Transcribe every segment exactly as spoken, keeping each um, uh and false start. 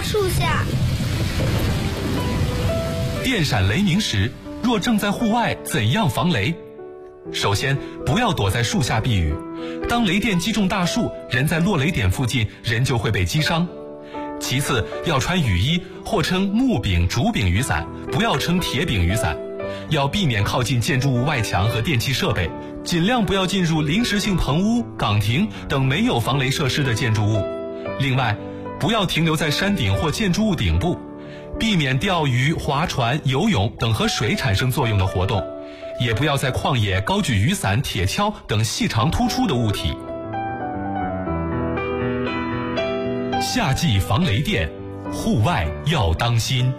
树下。 电闪雷鸣时，若正在户外，怎样防雷？首先，不要躲在树下避雨。当雷电击中大树，人在落雷点附近，人就会被击伤。其次，要穿雨衣，或称木柄、竹柄雨伞，不要称铁柄雨伞。要避免靠近建筑物外墙和电气设备，尽量不要进入临时性棚屋、岗亭等没有防雷设施的建筑物。另外，不要停留在山顶或建筑物顶部，避免钓鱼、划船、游泳等和水产生作用的活动。也不要在旷野高举雨伞、铁锹等细长突出的物体。夏季防雷电，户外要当心。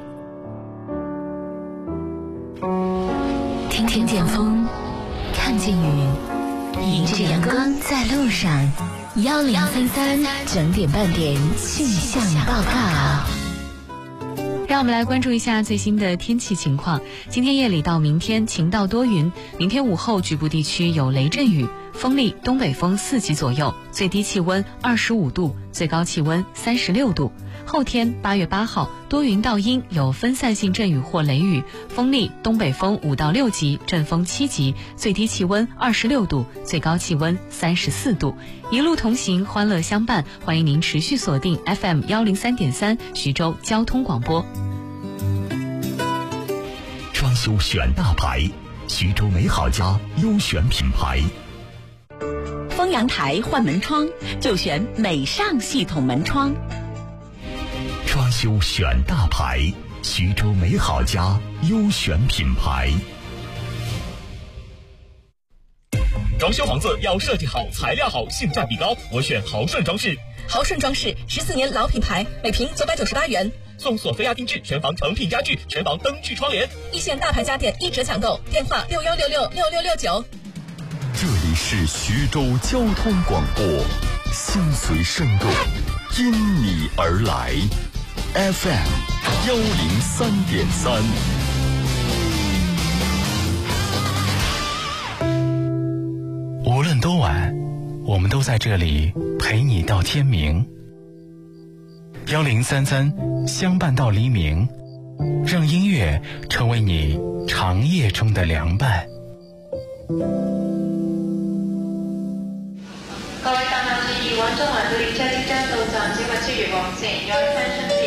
听听见风，看见雨，迎着阳光在路上。幺零三三整点半点气象报告。 让我们来关注一下最新的天气情况。今天夜里到明天晴到多云，明天午后局部地区有雷阵雨，风力东北风四级左右，最低气温二十五度，最高气温三十六度。后天八月八号多云到阴，有分散性阵雨或雷雨，风力东北风五到六级，阵风七级，最低气温二十六度，最高气温三十四度。一路同行，欢乐相伴，欢迎您持续锁定 F M 幺零三点三徐州交通广播。 装修选大牌，徐州美好家优选品牌。 封阳台换门窗就选美尚系统门窗。 装修选大牌，徐州美好家优选品牌。 装修房子要设计好、材料好、性价比高，我选豪顺装饰。 豪顺装饰十四年老品牌，每平九百九十八元， 送索菲亚定制全房成品家具、全房灯具窗帘， 一线大牌家电一折抢购，电话六幺六六六六六九。 这里是徐州交通广播，心随声动，因你而来 ，F M 幺零三点三。 无论多晚，我们都在这里陪你到天明。幺零三三相伴到黎明，让音乐成为你长夜中的凉伴。 各位搭客注意，往中環到列車即將到站，請勿超越黃線，有聽